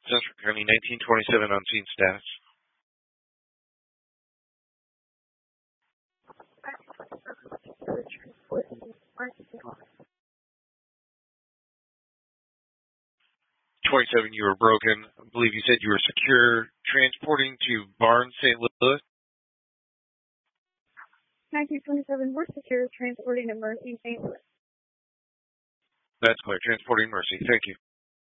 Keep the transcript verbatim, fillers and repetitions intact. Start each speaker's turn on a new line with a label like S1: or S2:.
S1: Central County, nineteen twenty-seven on scene status. twenty-seven, you were broken. I believe you said you were secure transporting to Barnes, Saint Louis.
S2: nineteen twenty-seven, we're secure transporting to Mercy, Saint Louis.
S1: That's clear. Transporting Mercy. Thank you.